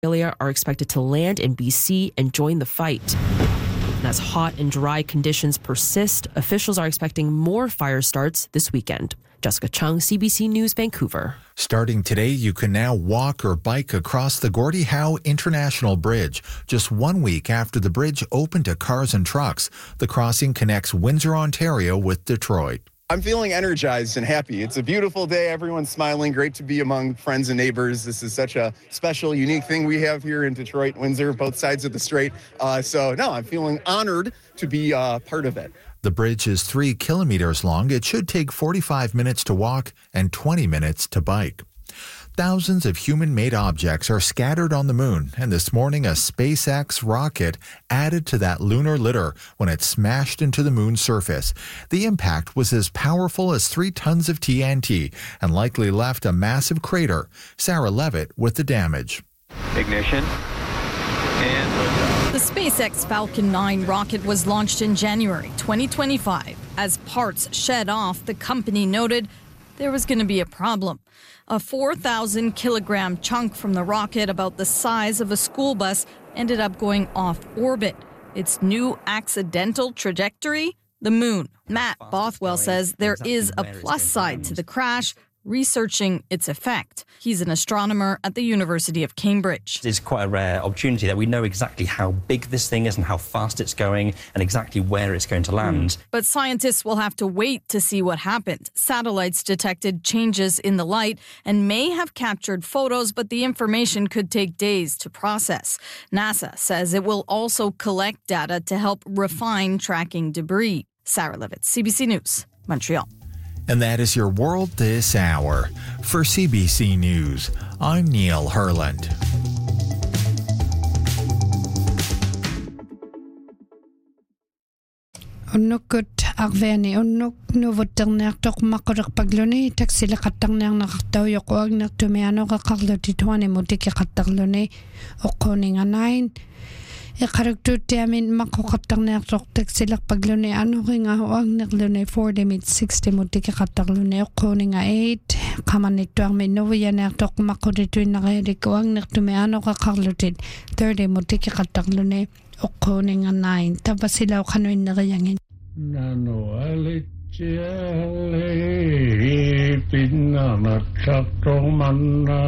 Australia are expected to land in BC and join the fight. And as hot and dry conditions persist, officials are expecting more fire starts this weekend. Jessica Chung, CBC News, Vancouver. Starting today, you can now walk or bike across the Gordie Howe International Bridge. Just 1 week after the bridge opened to cars and trucks, the crossing connects Windsor, Ontario with Detroit. I'm feeling energized and happy. It's a beautiful day. Everyone's smiling. Great to be among friends and neighbors. This is such a special, unique thing we have here in Detroit, Windsor, both sides of the strait. I'm feeling honored to be part of it. The bridge is 3 kilometers long. It should take 45 minutes to walk and 20 minutes to bike. Thousands of human-made objects are scattered on the moon, and this morning a SpaceX rocket added to that lunar litter when it smashed into the moon's surface. The impact was as powerful as 3 tons of TNT and likely left a massive crater. Sarah Levitt with the damage. Ignition. The SpaceX Falcon 9 rocket was launched in January 2025. As parts shed off, the company noted there was going to be a problem. A 4,000-kilogram chunk from the rocket, about the size of a school bus, ended up going off orbit. Its new accidental trajectory? The moon. Matt Bothwell says there is a plus side to the crash, researching its effect. He's an astronomer at the University of Cambridge. It's quite a rare opportunity that we know exactly how big this thing is and how fast it's going and exactly where it's going to land. But scientists will have to wait to see what happened. Satellites detected changes in the light and may have captured photos, but the information could take days to process. NASA says it will also collect data to help refine tracking debris. Sarah Levitt, CBC News, Montreal. And that is your world this hour. For CBC News, I'm Neil Herland. Unnukut arveni unnuk nuvuternertok makorpagluni taksile qattarnernertartau yoquagnertumiano qaqarlutituani mutiki qattarluni oqquninga9 iqaruktuutiamin maqqoqattarnertok taksilerpagluni anuringa huagnerluni 40 mid 60 mutiki qattarluni oqquninga8 qamanittuarmi nuvianertok maqqutituinnereedikuagnertumiano qaqarlutit 30 mutiki qattarluni oqquninga9 tapasilau qanuinneriangin nano alichiale pinnana chattomanna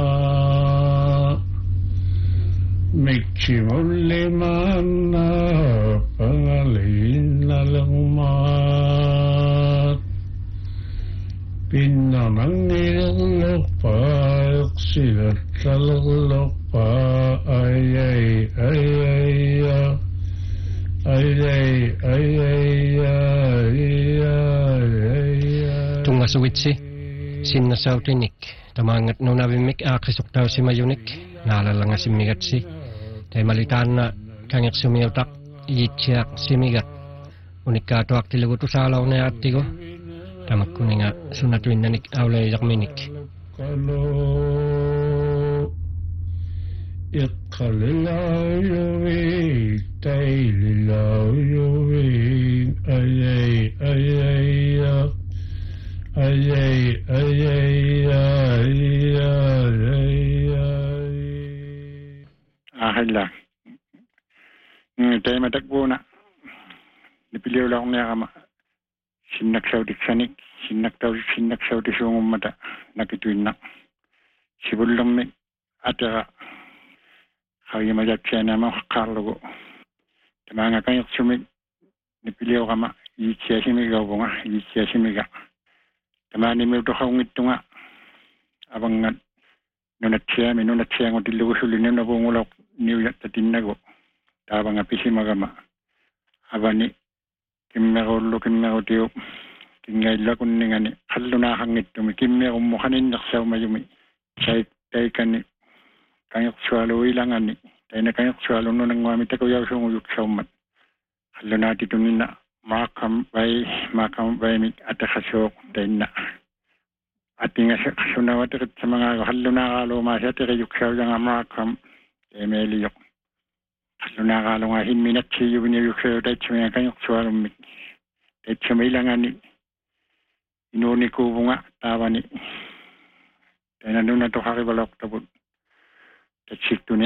michimulimana pangalinnalumat pinnamangillupa iqsilatlallupa Tungasuitsi sinna sautinik tamangat nunavimik aqisuqtausimayunik naalalangasimigatsi taimalitanna kangirsumiutak yitsiaq simigat unikkaatuaqtilugutusaalauneaattigu tamakkuninga sunatuinnanik auleijaqminik iqqalilauyuvi taililauyuvi ahilla taimatakbuuna nipiliulaorniaqama sinnaksautiksani sinnaksautissuungummata nakituinna sivullermi atera Hagimajatsianama qaarlugu tamaanga kayertsumik nipiliorama yiitsiasimiga tamaanimiutoqaungittunga avangat nunatsiangutillugusulli nunavuunguloq niuyattatinnagu taavanga pisimagama avani kimmerutiu kingaillakunningani qallunaaqangittumi kimmerummu qaninnersaumajumi taikani kangirsualuilangani taina kangirsualununanguami takuyausuunguyuksaummat qallunaatitunina maaqam baimik atakhasuuq tainna atinga qassunawateqitsamangaaga qallunaaqaaluumaasiateqiyuksaujanga maaqam taimeliyoq qallunaaqaalunga himminatsiyuviniuyuksau taitsuminga kangirsualummik taitsumiilangani inuunikuuvunga taavani taina nunatoqarivaloqtaput تشيكتوني